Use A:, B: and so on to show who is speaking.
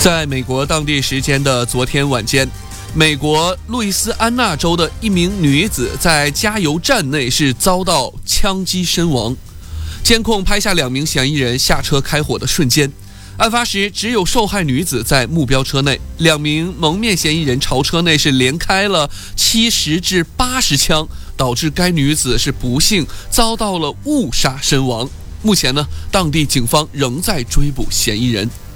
A: 在美国当地时间的昨天晚间，美国路易斯安那州的一名女子在加油站内是遭到枪击身亡。监控拍下2名嫌疑人下车开火的瞬间。案发时，只有受害女子在目标车内，2名蒙面嫌疑人朝车内是连开了70至80枪，导致该女子是不幸遭到了误杀身亡。目前呢，当地警方仍在追捕嫌疑人。